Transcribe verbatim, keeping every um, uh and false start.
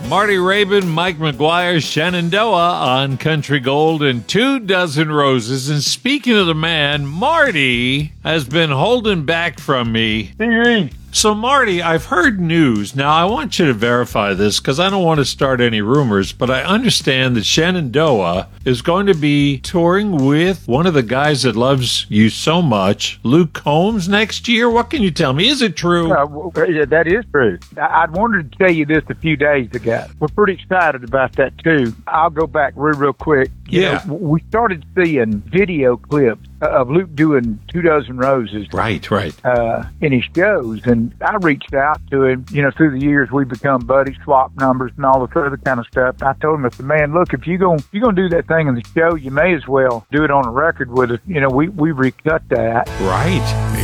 Marty Raybon, Mike McGuire, Shenandoah on Country Gold and Two Dozen Roses. And speaking of the man, Marty has been holding back from me. So, Marty, I've heard news. Now, I want you to verify this because I don't want to start any rumors, but I understand that Shenandoah is going to be touring with one of the guys that loves you so much, Luke Combs, next year. What can you tell me? Is it true? Uh, well, that is true. I I'd wanted to tell you this a few days ago. We're pretty excited about that, too. I'll go back real, real quick. You Yeah. know, we started seeing video clips of Luke doing Two Dozen Roses. Right, right. Uh, in his shows, and I reached out to him. You know, through the years, we've become buddies, swap numbers, and all this other kind of stuff. I told him, I said, "Man, look, if you're gonna if you're gonna do that thing in the show, you may as well do it on a record with us." You know, we we recut that. Right.